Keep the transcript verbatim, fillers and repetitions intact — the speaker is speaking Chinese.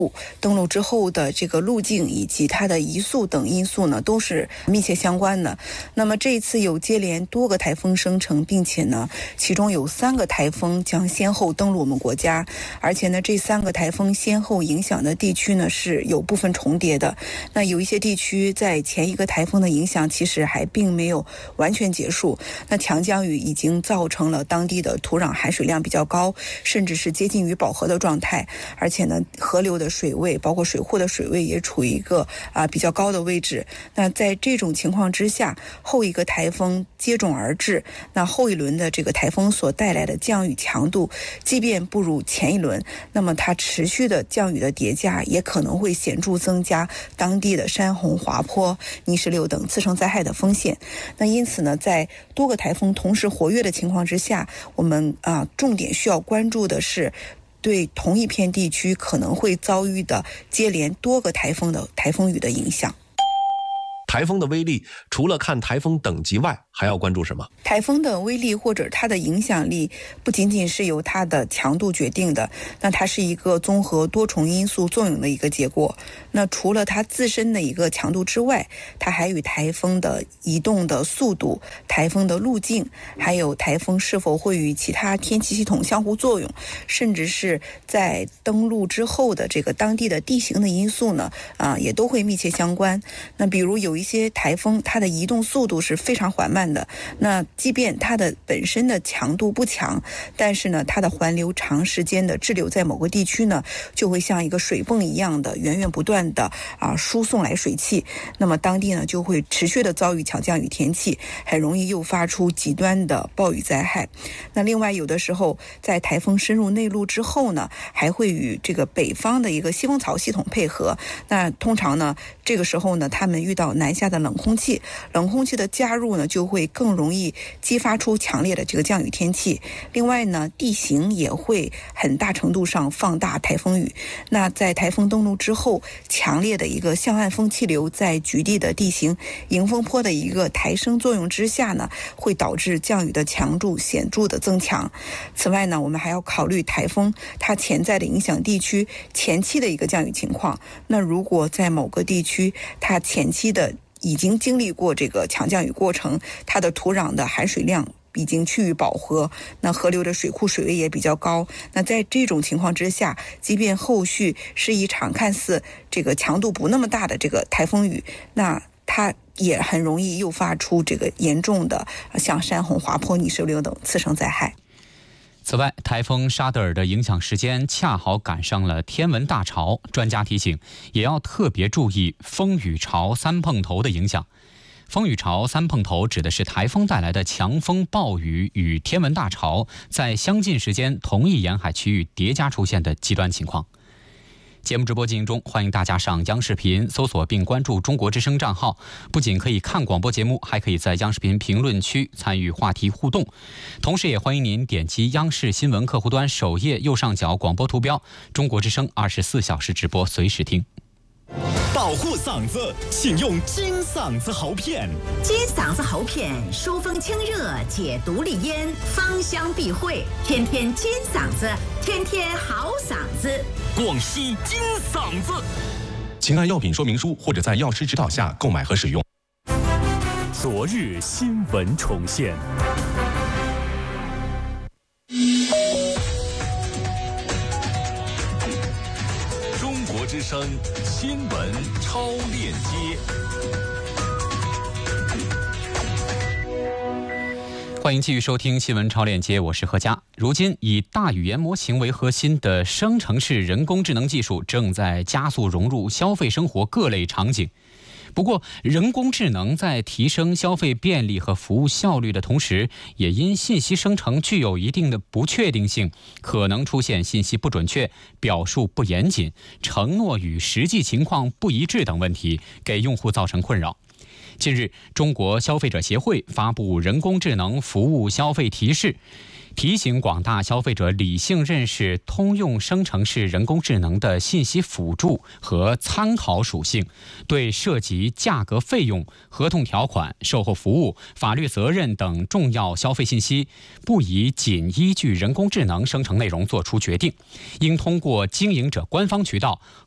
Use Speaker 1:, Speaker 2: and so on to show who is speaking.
Speaker 1: 登陆之后的这个路径以及它的移速等因素呢，都是密切相关的。那么这一次有接连多个台风生成，并且呢，其中有三个台风将先后登陆我们国家，而且呢，这三个台风先后影响的地区呢是有部分重叠的。那有一些地区在前一个台风的影响其实还并没有完全结束，那强降雨已经造成了当地的土壤含水量比较高，甚至是接近于饱和的状态，而且呢，河流的水位包括水库的水位也处于一个啊比较高的位置。那在这种情况之下，后一个台风接踵而至，那后一轮的这个台风所带来的降雨强度即便不如前一轮，那么它持续的降雨的叠加也可能会显著增加当地的山洪、滑坡、泥石流等次生灾害的风险。那因此呢，在多个台风同时活跃的情况之下，我们啊重点需要关注的是对同一片地区可能会遭遇的接连多个台风的台风雨的影响。
Speaker 2: 台风的威力除了看台风等级外，还要关注什么？
Speaker 1: 台风的威力或者它的影响力不仅仅是由它的强度决定的，那它是一个综合多重因素作用的一个结果。那除了它自身的一个强度之外，它还与台风的移动的速度、台风的路径，还有台风是否会与其他天气系统相互作用，甚至是在登陆之后的这个当地的地形的因素呢，啊，也都会密切相关。那比如有一些台风，它的移动速度是非常缓慢的，那即便它的本身的强度不强，但是呢，它的环流长时间的滞留在某个地区呢，就会像一个水泵一样的源源不断的啊输送来水汽，那么当地呢就会持续的遭遇强降雨天气，很容易诱发出极端的暴雨灾害。那另外有的时候在台风深入内陆之后呢，还会与这个北方的一个西风槽系统配合，那通常呢这个时候呢，他们遇到南下的冷空气，冷空气的加入呢，就会更容易激发出强烈的这个降雨天气。另外呢，地形也会很大程度上放大台风雨。那在台风登陆之后，强烈的一个向岸风气流在局地的地形迎风坡的一个抬升作用之下呢，会导致降雨的强度显著的增强。此外呢，我们还要考虑台风它潜在的影响地区前期的一个降雨情况。那如果在某个地区它前期的已经经历过这个强降雨过程，它的土壤的含水量已经趋于饱和，那河流的水库水位也比较高，那在这种情况之下，即便后续是一场看似这个强度不那么大的这个台风雨，那它也很容易诱发出这个严重的像山洪、滑坡、泥石流等次生灾害。
Speaker 3: 此外，台风沙德尔的影响时间恰好赶上了天文大潮，专家提醒，也要特别注意风雨潮三碰头的影响。风雨潮三碰头指的是台风带来的强风暴雨与天文大潮在相近时间同一沿海区域叠加出现的极端情况。节目直播进行中，欢迎大家上央视频搜索并关注中国之声账号，不仅可以看广播节目，还可以在央视频评论区参与话题互动。同时也欢迎您点击央视新闻客户端首页右上角广播图标，中国之声二十四小时直播，随时听。
Speaker 4: 保护嗓子，请用金嗓子喉片。
Speaker 5: 金嗓子喉片，疏风清热，解毒利咽，芳香避秽，天天金嗓子，天天好嗓子。
Speaker 4: 广西金嗓子，
Speaker 6: 请按药品说明书或者在药师指导下购买和使用。
Speaker 4: 昨日新闻重现。中国之声新闻超链接。
Speaker 3: 欢迎继续收听新闻超链接，我是何佳。如今以大语言模型为核心的生成式人工智能技术正在加速融入消费生活各类场景。不过，人工智能在提升消费便利和服务效率的同时，也因信息生成具有一定的不确定性，可能出现信息不准确、表述不严谨、承诺与实际情况不一致等问题，给用户造成困扰。近日，中国消费者协会发布人工智能服务消费提示，提醒广大消费者理性认识通用生成式人工智能的信息辅助和参考属性，对涉及价格、费用、合同条款、售后服务、法律责任等重要消费信息，不宜仅依据人工智能生成内容作出决定，应通过经营者官方渠道